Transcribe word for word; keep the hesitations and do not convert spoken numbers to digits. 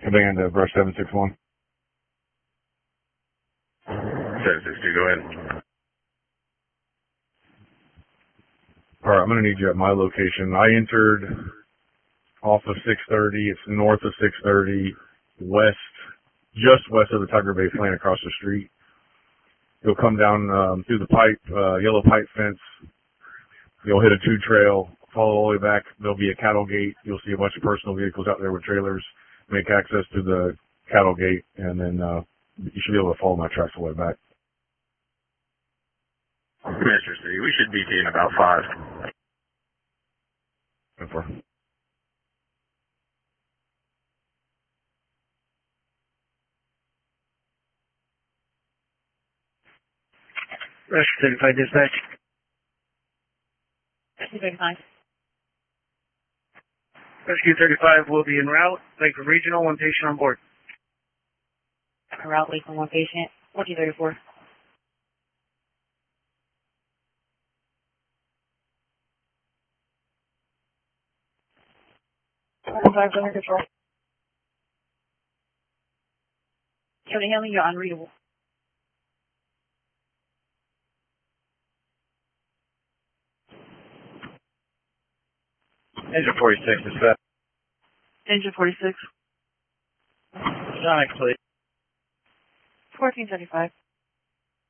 Command uh, brush seven six one. seven six two, go ahead. Alright, I'm going to need you at my location. I entered off of six thirty. It's north of six thirty, west, just west of the Tiger Bay plant across the street. You'll come down um, through the pipe, uh, yellow pipe fence. You'll hit a two trail, follow all the way back. There'll be a cattle gate. You'll see a bunch of personal vehicles out there with trailers. Make access to the cattle gate, and then uh, you should be able to follow my tracks all the way back. Mister City, we should be in about five. Over. Rescue thirty-five dispatch. Rescue thirty-five. Rescue thirty-five will be en route. Lakeland Regional, one patient on board. En route, Lakeland, one patient. fourteen thirty-four. Five under control. County Haley, you're unreadable. Engine forty-six, dispatch. Engine forty-six. Sonic, please. fourteen thirty-five.